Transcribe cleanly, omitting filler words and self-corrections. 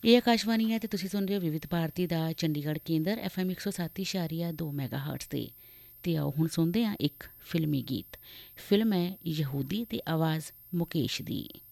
ਇਹ ਆਕਾਸ਼ਵਾਣੀ ਹੈ ਅਤੇ ਤੁਸੀਂ ਸੁਣ ਰਹੇ ਹੋ ਵਿਵਿਧ ਭਾਰਤੀ ਦਾ ਚੰਡੀਗੜ੍ਹ ਕੇਂਦਰ FM 107.2 ਮੈਗਾਹਰਟਜ਼ 'ਤੇ। ਅਤੇ ਆਓ ਹੁਣ ਸੁਣਦੇ ਹਾਂ ਇੱਕ ਫਿਲਮੀ ਗੀਤ। ਫਿਲਮ ਹੈ ਯਹੂਦੀ ਅਤੇ ਆਵਾਜ਼ ਮੁਕੇਸ਼ ਦੀ।